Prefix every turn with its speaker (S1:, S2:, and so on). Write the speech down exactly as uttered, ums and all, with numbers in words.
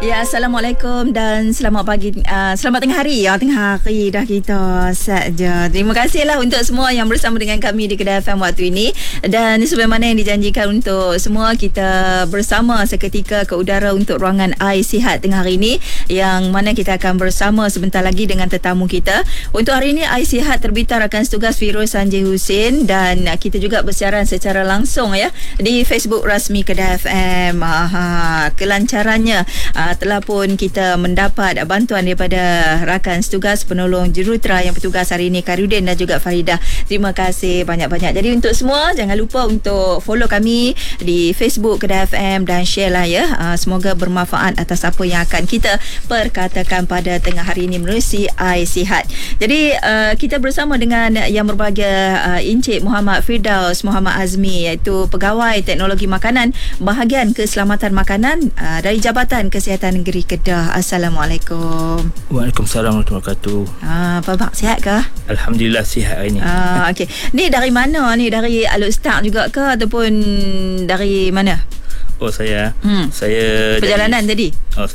S1: Ya, Assalamualaikum dan selamat pagi, uh, selamat tengah hari ya, tengah hari dah kita saja. Terima kasihlah untuk semua yang bersama dengan kami di Kedah F M waktu ini. Dan sebagaimana yang dijanjikan untuk semua, kita bersama seketika ke udara untuk ruangan I Sihat tengah hari ini, yang mana kita akan bersama sebentar lagi dengan tetamu kita. Untuk hari ini I Sihat terbitah rakan setugas Firoz Sanjay Husin, dan kita juga bersiaran secara langsung ya di Facebook rasmi Kedah F M. Aha, kelancarannya uh, telah pun kita mendapat bantuan daripada rakan setugas penolong jurutera yang bertugas hari ini, Karudin dan juga Faridah. Terima kasih banyak-banyak. Jadi untuk semua, jangan lupa untuk follow kami di Facebook Kedah F M dan share lah ya. Uh, semoga bermanfaat atas apa yang akan kita perkatakan pada tengah hari ini menerusi I Sihat. Jadi uh, kita bersama dengan yang berbahagia, uh, Encik Muhammad Firdaus Muhammad Azmi, iaitu Pegawai Teknologi Makanan Bahagian Keselamatan Makanan uh, dari Jabatan Kesihatan Negeri Kedah. Assalamualaikum.
S2: Waalaikumsalam warahmatullahi wabarakatuh.
S1: Ah, apa bang, sihat ke?
S2: Alhamdulillah sihat hari ni.
S1: Ah, okey. Ni dari mana ni? Dari Alut Start juga ke ataupun dari mana?
S2: Oh saya,
S1: Hmm.
S2: saya
S1: Perjalanan
S2: dari,
S1: tadi.
S2: Oh